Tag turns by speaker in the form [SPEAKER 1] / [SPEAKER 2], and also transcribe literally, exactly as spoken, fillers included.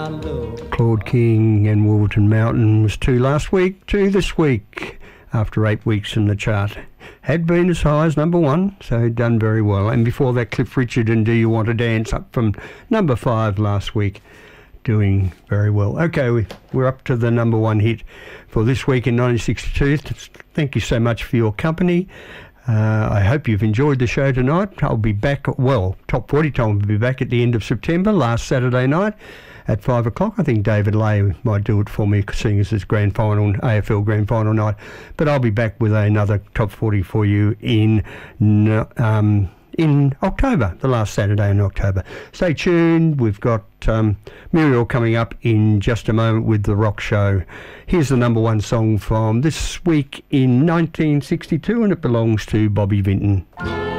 [SPEAKER 1] Claude King and Wolverton Mountain was two last week, two this week, after eight weeks in the chart. Had been as high as number one, so done very well. And before that, Cliff Richard and Do You Want to Dance, up from number five last week, doing very well. Okay, we, we're up to the number one hit for this week in nineteen sixty-two. Thank you so much for your company. Uh, I hope you've enjoyed the show tonight. I'll be back, well, Top forty time will be back at the end of September, last Saturday night at five o'clock. I think David Lay might do it for me, seeing as it's grand final, A F L grand final night. But I'll be back with another Top forty for you in um, in October, the last Saturday in October. Stay tuned. We've got um, Muriel coming up in just a moment with The Rock Show. Here's the number one song from this week in nineteen sixty-two, and it belongs to Bobby Vinton.